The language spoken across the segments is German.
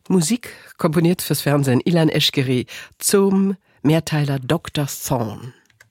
Musik komponiert fürs Fernsehen Ilan Eşkeri zum Mehrteiler Dr. Thorne.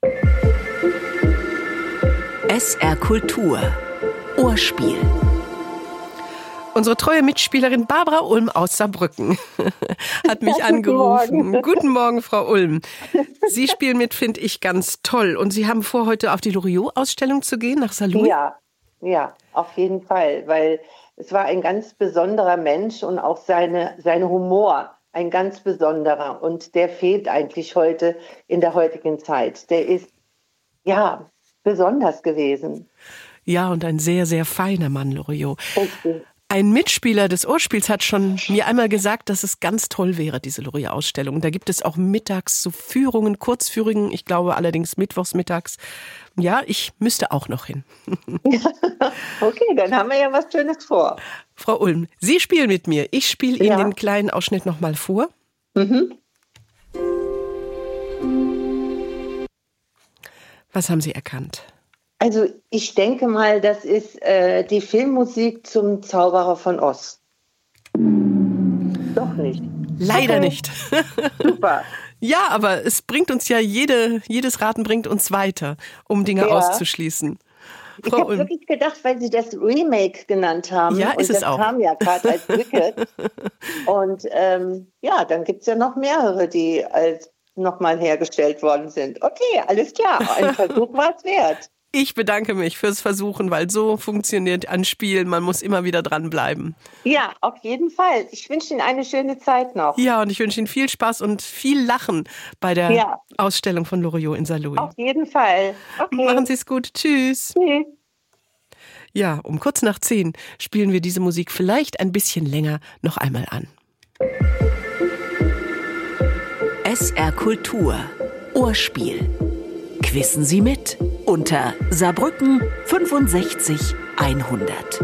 SR Kultur Ohrspiel. Unsere treue Mitspielerin Barbara Ulm aus Saarbrücken hat mich angerufen. Guten Morgen, Frau Ulm. Sie spielen mit, finde ich, ganz toll. Und Sie haben vor, heute auf die Loriot-Ausstellung zu gehen, nach Saarlouis? Ja, auf jeden Fall, weil es war ein ganz besonderer Mensch und auch seine Humor ein ganz besonderer. Und der fehlt eigentlich heute in der heutigen Zeit. Der ist, besonders gewesen. Ja, und ein sehr, sehr feiner Mann, Loriot. Richtig. Ein Mitspieler des Ohrspiels hat schon mir einmal gesagt, dass es ganz toll wäre, diese Loriot-Ausstellung. Da gibt es auch mittags so Führungen, Kurzführungen, ich glaube allerdings mittwochs mittags. Ja, ich müsste auch noch hin. Okay, dann haben wir ja was Schönes vor. Frau Ulm, Sie spielen mit mir. Ich spiele Ihnen den kleinen Ausschnitt noch mal vor. Was haben Sie erkannt? Also ich denke mal, das ist die Filmmusik zum Zauberer von Oz. Doch nicht. Leider nicht. Super. Ja, aber es bringt uns ja, jedes Raten bringt uns weiter, um Dinge auszuschließen. Ich habe wirklich gedacht, weil Sie das Remake genannt haben. Ja, ist es auch. Das kam ja gerade als Wicked. Und dann gibt es ja noch mehrere, die als nochmal hergestellt worden sind. Okay, alles klar. Ein Versuch war es wert. Ich bedanke mich fürs Versuchen, weil so funktioniert ein Spiel. Man muss immer wieder dranbleiben. Ja, auf jeden Fall. Ich wünsche Ihnen eine schöne Zeit noch. Ja, und ich wünsche Ihnen viel Spaß und viel Lachen bei der Ausstellung von Loriot in Saarlouis. Auf jeden Fall. Okay. Machen Sie es gut. Tschüss. Tschüss. Ja, um kurz nach 10 spielen wir diese Musik vielleicht ein bisschen länger noch einmal an. SR Kultur Ohrspiel. Quissen Sie mit unter Saarbrücken 65 100.